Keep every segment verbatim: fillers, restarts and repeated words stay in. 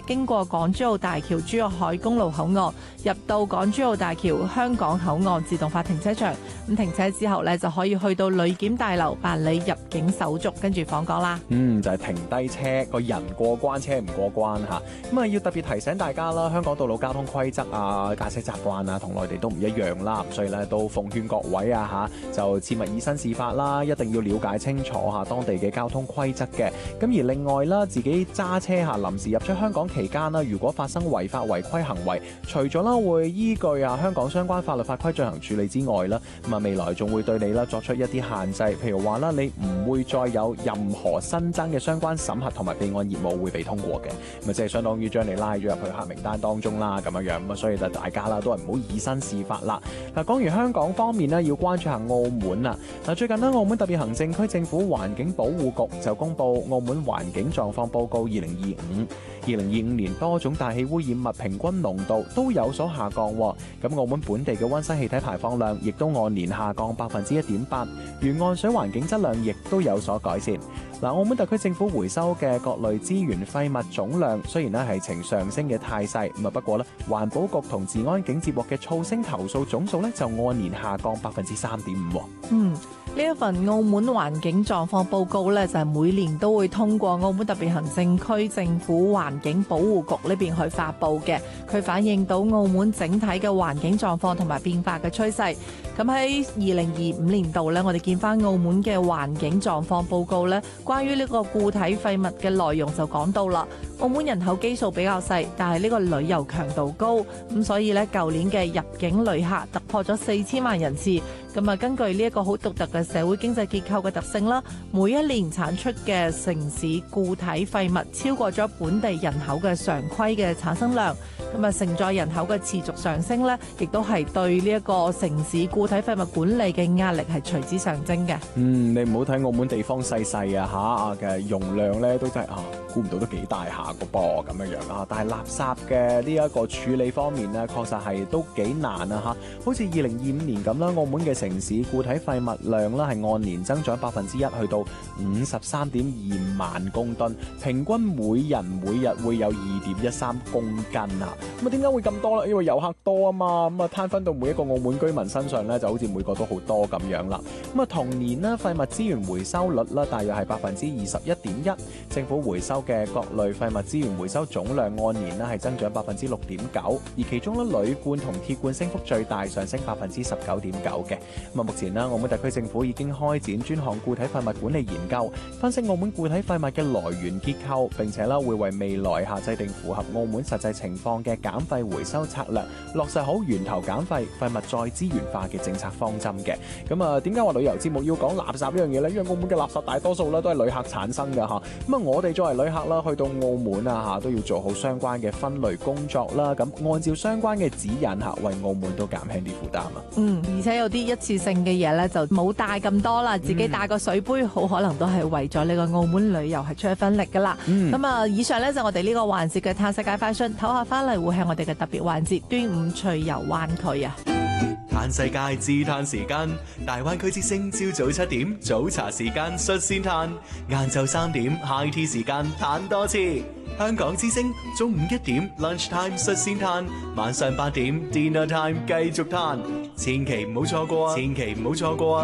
經過港珠澳大橋珠海海公路口岸，入到港珠澳大橋香港口岸自動化停車場。咁停車之後呢，就可以去到旅檢大樓辦理入境手續，跟住訪港啦。 嗯，就係、是、停低車，個人過關，車唔過關嚇。咁啊，要特別提醒大家啦，香港道路交通規則啊、駕駛習慣啊，同內地都唔一樣啦。所以咧，都奉勸各位啊嚇，就切勿以身試法啦，一定要了解清楚嚇當地嘅交通規則嘅。咁而另外啦，自己揸車嚇臨時入出香港期間啦，如果發生違法違規行為，除咗啦會依據啊香港相關法律法規進行處理之外啦，咁啊未來仲會對你啦作出一啲限制，譬如話啦，你唔會再有任何新增嘅相關審核同埋備案業務會被通過嘅，咁啊即係相當於將你拉咗入去黑名單當中啦，咁樣樣咁啊，所以就大家啦都係唔好以身試法啦。嗱，講完香港方面呢，要關注下澳門啦。嗱，最近呢，澳門特別行政區政府環境保護局就公布澳門環境狀況報告二零二五，二零二五年多種大氣污染物平均濃度都有所下降，咁澳門本地嘅溫室氣體排放量亦都按年下降百分之一點八，沿岸水環境質量亦都有所改善。嗱，澳門特區政府回收嘅各類資源廢物總量雖然咧係呈上升嘅態勢，咁啊不過咧，環保局同治安警接獲嘅噪聲投訴總數咧就按年下降百分之三點五。 嗯，呢一份澳門環境狀況報告咧，就係每年都會通過澳門特別行政區政府環境保護局呢邊去發布嘅。佢反映到澳門整體嘅環境狀況同埋變化嘅趨勢。咁喺二零二五年度咧，我哋見翻澳門嘅環境狀況報告咧，關於呢個固體廢物嘅內容就講到啦。澳門人口基數比較細，但係呢個旅遊強度高，咁所以咧舊年嘅入境旅客突破咗四千萬人次。咁啊，根據呢一個好獨特嘅社會經濟結構嘅特性啦，每一年產出嘅城市固體廢物超過咗本地人口嘅常規嘅產生量。咁啊，承載人口嘅持續上升咧，亦都係對呢一個城市固體廢物管理嘅壓力係隨之上升嘅。 嗯，你唔好睇澳門地方細細啊嚇嘅容量咧，都真係啊估唔到都幾大下個噃咁樣樣啊！但係垃圾嘅呢一個處理方面咧，確實係都幾難啊嚇。好似二零二五年咁啦，澳門嘅城市固體廢物量啦係按年增長百分之一，去到五十三點二萬公噸，平均每人每日會有二點一三公斤啊！咁啊，點解會咁多咧？因為遊客多啊嘛，咁啊攤分到每一個澳門居民身上咧，就好似每個都好多咁樣啦。咁啊，同年呢，廢物資源回收率啦，大約係百分之二十一點一，政府回收嘅各類廢物資源回收總量按年呢係增長百分之六點九，而其中咧鋁罐同鐵罐升幅最大，上升百分之十九點九嘅。咁啊，目前呢，澳門特區政府已經開展專項固體廢物管理研究，分析澳門固體廢物嘅來源結構，並且咧會為未來下制定符合澳門實際情況嘅減廢回收策略，落實好源頭減廢、廢物再資源化嘅政策方針嘅。咁啊，點解話旅遊節目要講垃圾呢樣嘢呢？因為澳門嘅垃圾大多數咧都係旅客產生㗎嚇。咁啊，我哋作為旅客啦，去到澳門啊嚇，都要做好相關嘅分類工作啦。咁按照相關嘅指引嚇，為澳門都減輕啲負擔啊。嗯， 而且有啲一次性嘅嘢咧就冇帶咁多啦，自己帶個水杯，好可能都係為咗呢個澳門旅遊係出一分力㗎啦。咁、嗯、啊，以上咧就我哋呢個環節嘅嘆世界快訊，唞下翻嚟會係我哋嘅特別環節端午趣遊灣區啊！ 嘆世界自嘆時間，大灣區之聲朝早七點早茶時間率先嘆，晏晝三點 high tea 時間嘆多次。香港之聲中午一點 lunch time 率先嘆，晚上八點 dinner time 繼續嘆，千祈唔好錯過啊！千祈唔好錯過啊！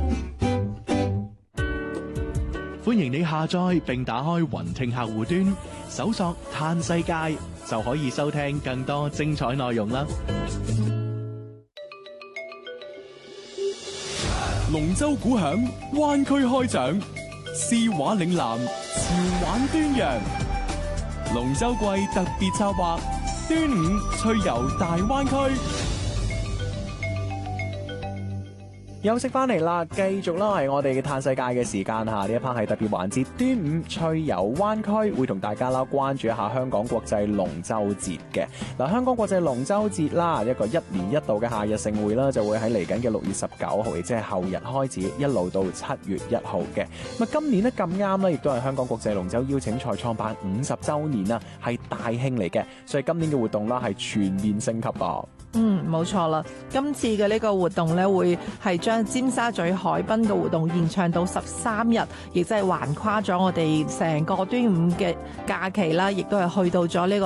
歡迎你下載並打開雲聽客戶端，搜索嘆世界就可以收聽更多精彩內容啦。 龍舟鼓響，灣區開獎，詩畫嶺南，潮玩端陽。龍舟季特別策劃，端午趣遊大灣區。 休息翻嚟啦，繼續啦，係我哋嘅嘆世界嘅時間吓，呢一 part 係特別環節端午趣遊灣區，會同大家啦關注一下香港國際龍舟節嘅。嗱，香港國際龍舟節啦，一個一年一度嘅夏日盛會啦，就會喺嚟緊嘅六月十九號，亦即係後日開始，一路到七月一號嘅。咁啊，今年呢咁啱呢，亦都係香港國際龍舟邀請賽創辦五十周年啊，係大慶嚟嘅，所以今年嘅活動啦係全面升級啊！ 嗯，冇錯啦。今次嘅呢個活動咧，會係將尖沙咀海濱嘅活動延長到十三日，亦即係橫跨咗我哋成個端午嘅假期啦，亦都係去到咗呢個